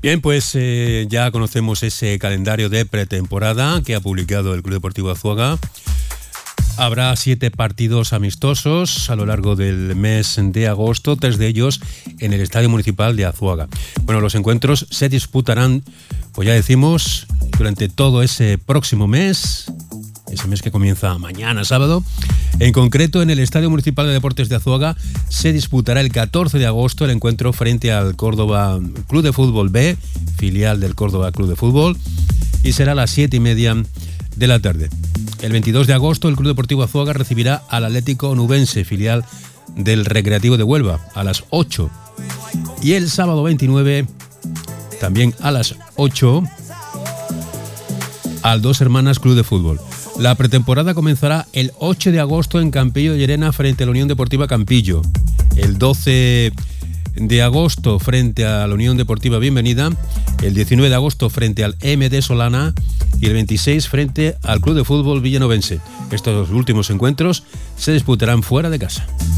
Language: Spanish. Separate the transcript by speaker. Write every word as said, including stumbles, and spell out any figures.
Speaker 1: Bien, pues eh, ya conocemos ese calendario de pretemporada que ha publicado el Club Deportivo Azuaga. Habrá siete partidos amistosos a lo largo del mes de agosto, tres de ellos en el Estadio Municipal de Azuaga. Bueno, los encuentros se disputarán, pues ya decimos, durante todo ese próximo mes, ese mes que comienza mañana, sábado. En concreto, en el Estadio Municipal de Deportes de Azuaga se disputará el catorce de agosto el encuentro frente al Córdoba Club de Fútbol B, filial del Córdoba Club de Fútbol, y será a las siete y media de la tarde. El veintidós de agosto el Club Deportivo Azuaga recibirá al Atlético Onubense, filial del Recreativo de Huelva, a las ocho. Y el sábado veintinueve, también a las ocho, al Dos Hermanas Club de Fútbol. La pretemporada comenzará el ocho de agosto en Campillo de Llerena frente a la Unión Deportiva Campillo. El doce de agosto frente a la Unión Deportiva Bienvenida. El diecinueve de agosto frente al M D Solana. Y el veintiséis frente al Club de Fútbol Villanovense. Estos últimos encuentros se disputarán fuera de casa.